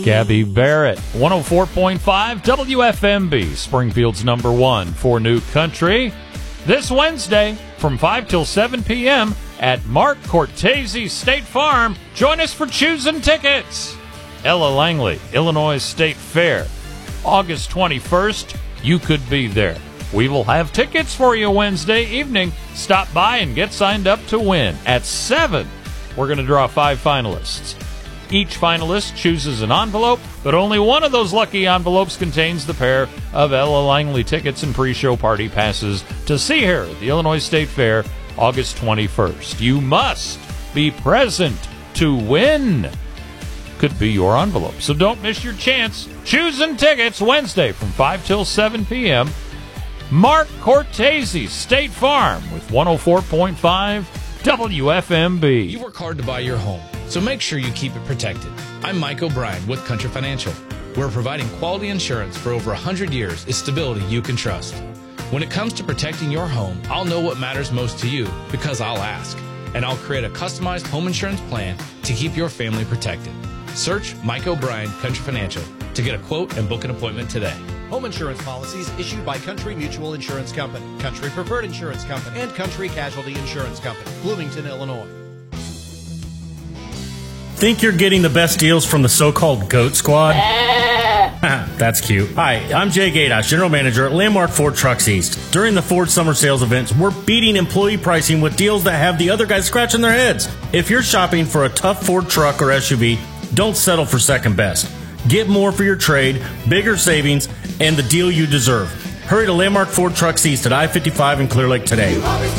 Gabby Barrett, 104.5 WFMB, Springfield's number one for new country. This Wednesday from 5 till 7 p.m. at Mark Cortese State Farm. Join us for choosing tickets. Ella Langley, Illinois State Fair, August 21st. You could be there. We will have tickets for you Wednesday evening. Stop by and get signed up to win. At 7, we're going to draw 5 finalists. Each finalist chooses an envelope, but only one of those lucky envelopes contains the pair of Ella Langley tickets and pre-show party passes to see her at the Illinois State Fair, August 21st. You must be present to win. Could be your envelope, so don't miss your chance. Choosing tickets Wednesday from 5 till 7 p.m. Mark Cortese State Farm with 104.5 WFMB. You work hard to buy your home, so make sure you keep it protected. I'm Mike O'Brien with Country Financial. We're providing quality insurance for over 100 years is stability you can trust. When it comes to protecting your home, I'll know what matters most to you because I'll ask, and I'll create a customized home insurance plan to keep your family protected. Search Mike O'Brien Country Financial to get a quote and book an appointment today. Home insurance policies issued by Country Mutual Insurance Company, Country Preferred Insurance Company, and Country Casualty Insurance Company, Bloomington, Illinois. Think you're getting the best deals from the so-called GOAT Squad? That's cute. Hi, I'm Jay Gaidosh, General Manager at Landmark Ford Trucks East. During the Ford Summer Sales events, we're beating employee pricing with deals that have the other guys scratching their heads. If you're shopping for a tough Ford truck or SUV, don't settle for second best. Get more for your trade, bigger savings, and the deal you deserve. Hurry to Landmark Ford Trucks East at I-55 in Clear Lake today.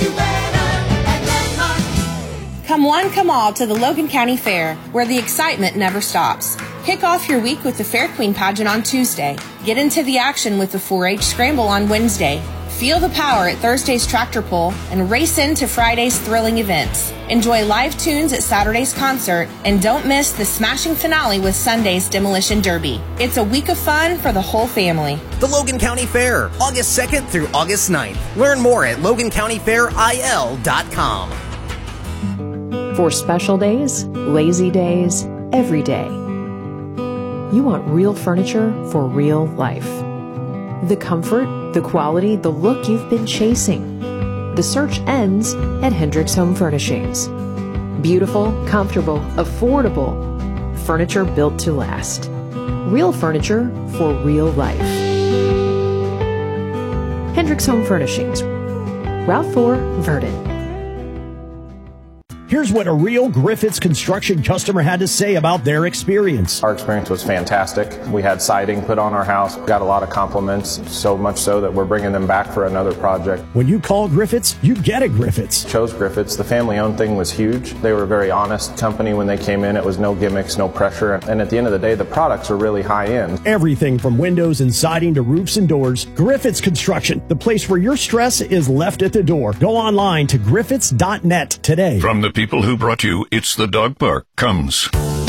Come one, come all to the Logan County Fair, where the excitement never stops. Kick off your week with the Fair Queen pageant on Tuesday. Get into the action with the 4-H Scramble on Wednesday. Feel the power at Thursday's tractor pull and race into Friday's thrilling events. Enjoy live tunes at Saturday's concert and don't miss the smashing finale with Sunday's Demolition Derby. It's a week of fun for the whole family. The Logan County Fair, August 2nd through August 9th. Learn more at LoganCountyFairIL.com. For special days, lazy days, every day. You want real furniture for real life. The comfort, the quality, the look you've been chasing. The search ends at Hendricks Home Furnishings. Beautiful, comfortable, affordable. Furniture built to last. Real furniture for real life. Hendricks Home Furnishings. Route 4, Verdon. Here's what a real Griffiths Construction customer had to say about their experience. Our experience was fantastic. We had siding put on our house, got a lot of compliments, so much so that we're bringing them back for another project. When you call Griffiths, you get a Griffiths. Chose Griffiths. The family-owned thing was huge. They were a very honest company when they came in. It was no gimmicks, no pressure. And at the end of the day, the products are really high-end. Everything from windows and siding to roofs and doors. Griffiths Construction, the place where your stress is left at the door. Go online to griffiths.net today. From the people who brought you It's the Dog Park comes